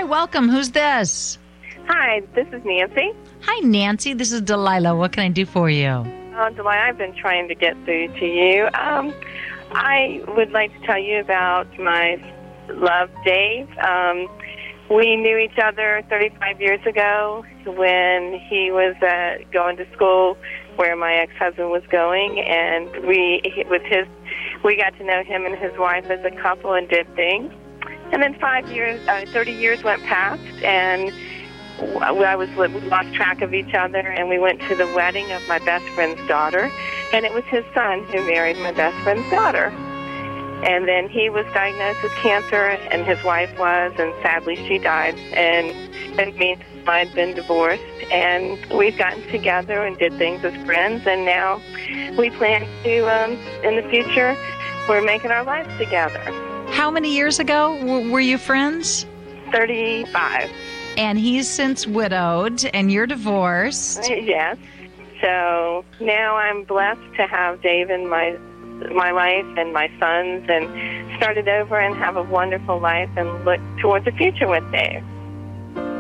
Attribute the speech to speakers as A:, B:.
A: welcome. Who's this?
B: Hi, this is Nancy.
A: Hi, Nancy. This is Delilah. What can I do for you?
B: Oh, Delilah, I've been trying to get through to you. I would like to tell you about my love, Dave. We knew each other 35 years ago when he was going to school where my ex-husband was going, and we got to know him and his wife as a couple and did things. And then 30 years went past, and we lost track of each other, and we went to the wedding of my best friend's daughter, and it was his son who married my best friend's daughter. And then he was diagnosed with cancer, and his wife was, and sadly she died. And it means I'd been divorced, and we've gotten together and did things as friends, and now we plan to, in the future, we're making our lives together.
A: How many years ago were you friends?
B: 35.
A: And he's since widowed, and you're divorced.
B: Yes. So now I'm blessed to have Dave in my life and my sons, and started over and have a wonderful life and look towards the future with Dave.